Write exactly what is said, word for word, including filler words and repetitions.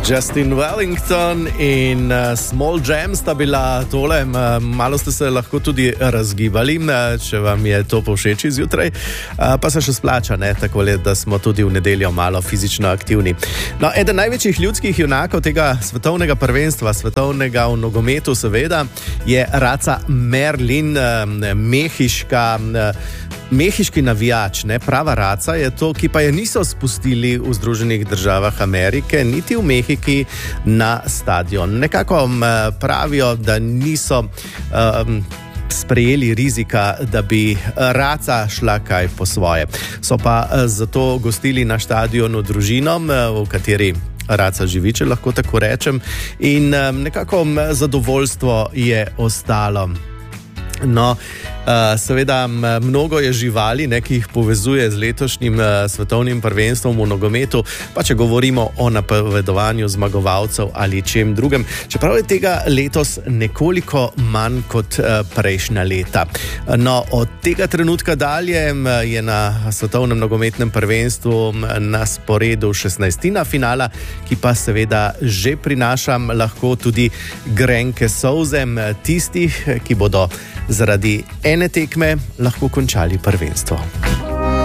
Justin Wellington in uh, Small Jam sta bila tole, uh, malo ste se lahko tudi razgibali, uh, če vam je to povšeči zjutraj, uh, pa se še splača, ne, tako le, da smo tudi v nedeljo malo fizično aktivni. No, eden največjih ljudskih junakov tega svetovnega prvenstva, svetovnega v nogometu seveda, je raca Merlin, uh, mehiška uh, Mehiški navijač, ne, prava raca je to, ki pa je niso spustili v Združenih državah Amerike, niti v Mehiki na stadion. Nekako um, pravijo, da niso um, sprejeli rizika, da bi raca šla kaj po svoje. So pa zato gostili na stadionu družino, v kateri raca živi, če lahko tako rečem, in um, nekako zadovoljstvo je ostalo. No, uh, seveda mnogo je živali, ne, ki jih povezuje z letošnjim uh, svetovnim prvenstvom v nogometu, pa če govorimo o napovedovanju zmagovalcev ali čem drugem, čeprav je tega letos nekoliko manj kot uh, prejšnja leta. No, od tega trenutka dalje je na svetovnem nogometnem prvenstvu na sporedu šestnajstina finala, ki pa seveda že prinaša lahko tudi grenke solze tistih, ki bodo zaradi ene tekme lahko končali prvenstvo.